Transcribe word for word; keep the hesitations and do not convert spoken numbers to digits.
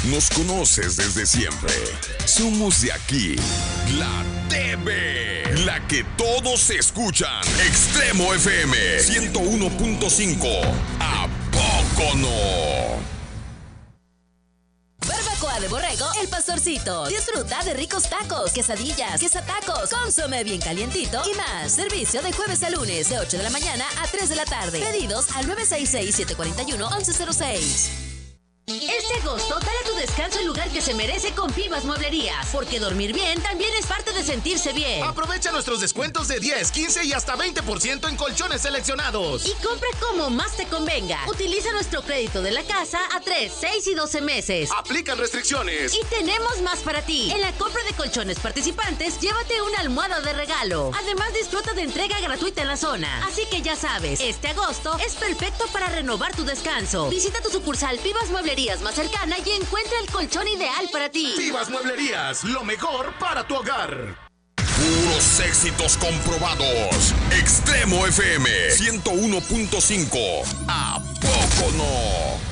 Nos conoces desde siempre. Somos de aquí, la T V, la que todos escuchan. Extremo F M ciento uno punto cinco. ¿A poco no? Barbacoa de Borrego El Pastorcito. Disfruta de ricos tacos, quesadillas, quesatacos, consome bien calientito y más. Servicio de jueves a lunes de ocho de la mañana a tres de la tarde. Pedidos al nueve seis seis, siete cuatro uno, once cero seis. Este agosto, dale a tu descanso el lugar que se merece con Pibas Mueblerías, porque dormir bien también es parte de sentirse bien. Aprovecha nuestros descuentos de diez, quince y hasta veinte por ciento en colchones seleccionados. Y compra como más te convenga. Utiliza nuestro crédito de la casa a tres, seis y doce meses. Aplican restricciones. Y tenemos más para ti. En la compra de colchones participantes, llévate una almohada de regalo. Además, disfruta de entrega gratuita en la zona. Así que ya sabes, este agosto es perfecto para renovar tu descanso. Visita tu sucursal Pibas Mueblerías más cercana y encuentra el colchón ideal para ti. Pibas Mueblerías, lo mejor para tu hogar. Puros éxitos comprobados. Extremo F M ciento uno punto cinco. ¿A poco no?